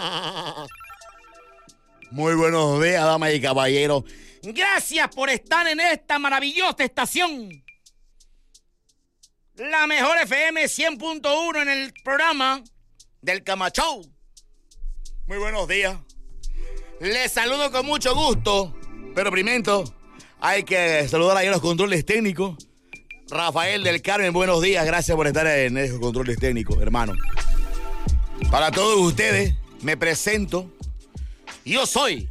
Muy buenos días, damas y caballeros. Gracias por estar en esta maravillosa estación. La mejor FM 100.1 en el programa del Camachou. Muy buenos días. Les saludo con mucho gusto. Pero primero hay que saludar ahí a los controles técnicos. Rafael del Carmen, buenos días. Gracias por estar en esos controles técnicos, hermano. Para todos ustedes, me presento. Yo soy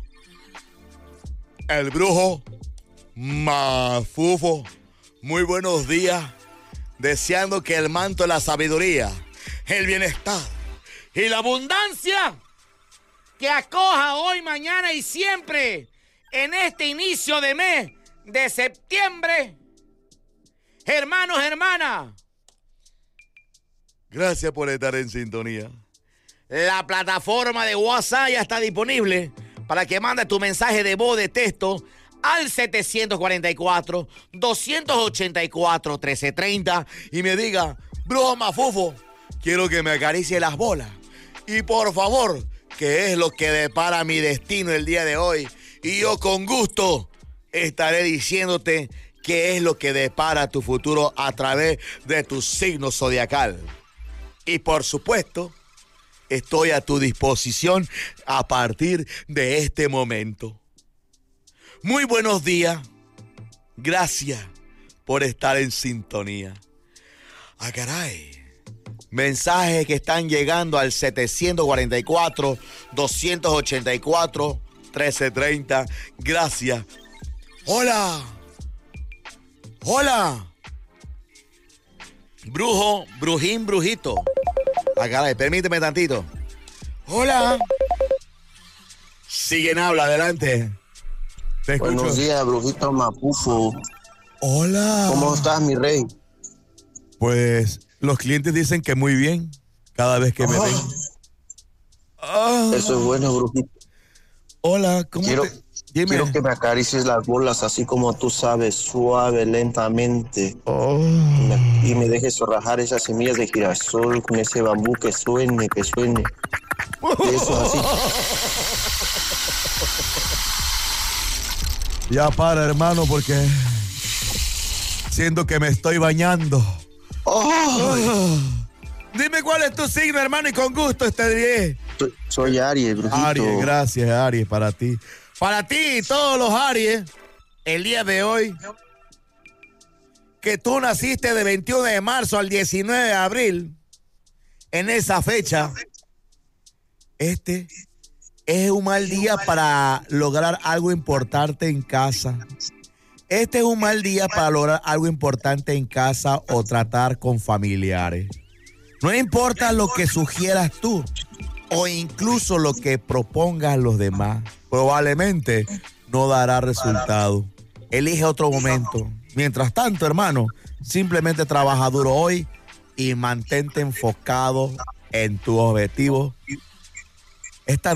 el brujo Mafufo. Muy buenos días. Deseando que el manto de la sabiduría, el bienestar y la abundancia que acoja hoy, mañana y siempre en este inicio de mes de septiembre. Hermanos, hermanas, gracias por estar en sintonía. La plataforma de WhatsApp ya está disponible para que mandes tu mensaje de voz, de texto al 744-284-1330 y me diga: brujo Mafufo, quiero que me acaricie las bolas. Y por favor, ¿qué es lo que depara mi destino el día de hoy? Y yo con gusto estaré diciéndote qué es lo que depara tu futuro a través de tu signo zodiacal. Y por supuesto, estoy a tu disposición a partir de este momento. Muy buenos días. Gracias por estar en sintonía. ¡Ah, caray! Mensajes que están llegando al 744-284-1330. Gracias. ¡Hola! ¡Hola! Brujo, brujín, brujito. ¡Ah, caray! Permíteme tantito. ¡Hola! Siguen, habla, adelante. Te escucho. Buenos días, brujito Mafufo. Hola. ¿Cómo estás, mi rey? Pues los clientes dicen que muy bien cada vez que me ven. Eso es bueno, brujito. Hola, ¿cómo Quiero que me acaricies las bolas así como tú sabes, suave, lentamente. Y me dejes rajar esas semillas de girasol con ese bambú que suene. Eso así. Ya para, hermano, porque siento que me estoy bañando. Dime cuál es tu signo, hermano, y con gusto te diré. Soy Aries, brujito. Aries, gracias, Aries, para ti. Para ti y todos los Aries, el día de hoy, que tú naciste de 21 de marzo al 19 de abril, en esa fecha, este es un mal día para lograr algo importante en casa. Este es un mal día para lograr algo importante en casa o tratar con familiares. No importa lo que sugieras tú o incluso lo que propongan los demás, probablemente no dará resultado. Elige otro momento. Mientras tanto, hermano, simplemente trabaja duro hoy y mantente enfocado en tu objetivo. Esta